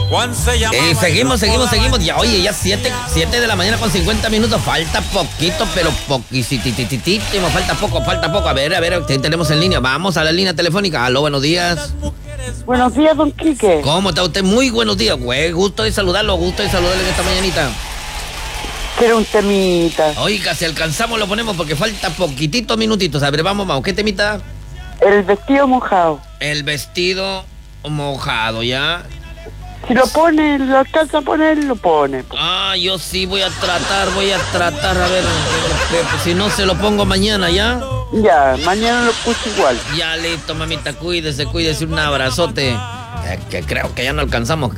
Seguimos. Ya, oye, ya 7 de la mañana con 50 minutos. Falta poquito, pero poquititititimo. Falta poco. A ver, tenemos en línea. Vamos a la línea telefónica. Aló, buenos días. Buenos días, don Quique. ¿Cómo está usted? Muy buenos días, güey. Gusto de saludarle en esta mañanita. Quiero un temita. Oiga, si alcanzamos lo ponemos porque falta poquititos minutitos. A ver, vamos. ¿Qué temita? El vestido mojado. El vestido mojado, ¿ya? Si lo pone, lo alcanza a poner, lo pone. Yo sí voy a tratar, a ver, si no se lo pongo mañana, ¿ya? Ya, mañana lo puse igual. Ya, listo, mamita, cuídese, un abrazote. Que creo que ya no alcanzamos,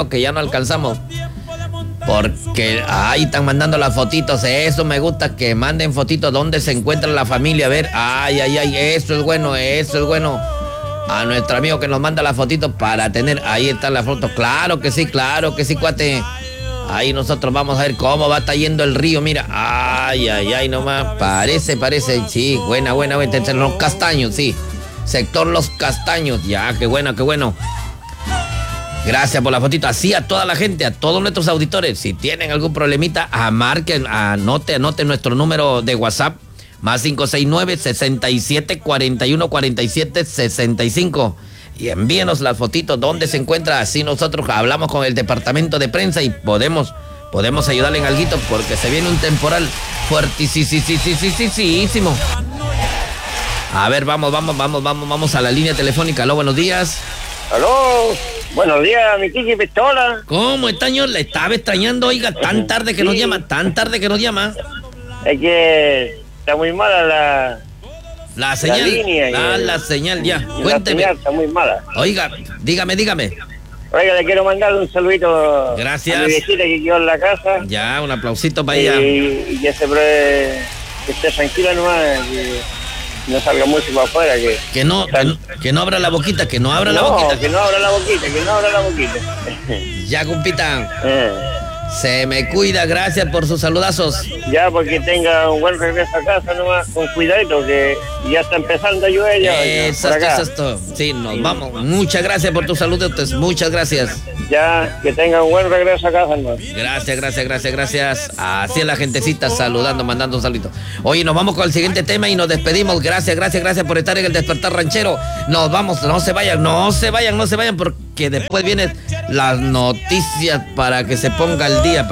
Porque ahí están mandando las fotitos, eso me gusta, que manden fotitos donde se encuentra la familia, a ver, eso es bueno. A nuestro amigo que nos manda las fotitos para tener, ahí están las fotos, claro que sí, cuate. Ahí nosotros vamos a ver cómo va yendo el río, mira, nomás, parece, sí, buena, entre los castaños, sí, sector Los Castaños, ya, qué bueno. Gracias por la fotito, así a toda la gente, a todos nuestros auditores, si tienen algún problemita, anote nuestro número de WhatsApp, más 569-6741-4765. Y envíenos las fotitos donde se encuentra, así nosotros hablamos con el departamento de prensa y podemos ayudarle en alguito porque se viene un temporal fuertísimo. A ver, vamos a la línea telefónica. Aló, buenos días. Aló, buenos días, mi Kiki Pistola. ¿Cómo está, señor? Le estaba extrañando, oiga, tan tarde que nos llama. Es que está muy mala la señal. La línea. La señal, ya. Cuénteme. La señal está muy mala. Oiga, dígame. Oiga, le quiero mandar un saludito. Gracias. A mi viejita que quedó en la casa. Ya, un aplausito para ella. Y que que esté tranquila nomás, que no salga mucho para afuera. Que no abra la boquita, Que no abra la boquita. Ya, compita. Se me cuida, gracias por sus saludazos. Ya, porque tenga un buen regreso a casa nomás, con cuidadito, que ya está empezando a llover ya. Exacto. Sí, nos vamos. Muchas gracias por tus saludos, muchas gracias. Ya, que tenga un buen regreso a casa nomás. Gracias. Así es la gentecita saludando, mandando un saludito. Oye, nos vamos con el siguiente tema y nos despedimos. Gracias por estar en el Despertar Ranchero. Nos vamos, no se vayan, porque después vienen las noticias para que se ponga el día,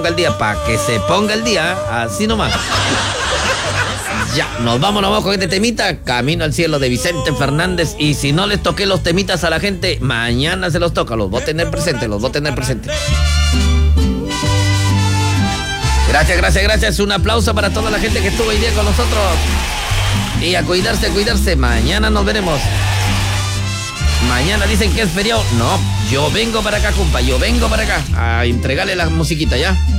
así nomás. Ya, nos vamos con este temita, Camino al Cielo de Vicente Fernández. Y si no les toqué los temitas a la gente, mañana se los toca, los voy a tener presentes. Gracias, un aplauso para toda la gente que estuvo hoy día con nosotros. Y a cuidarse, mañana nos veremos. Mañana dicen que es feriado. No, yo vengo para acá, compa, a entregarle la musiquita, ¿ya?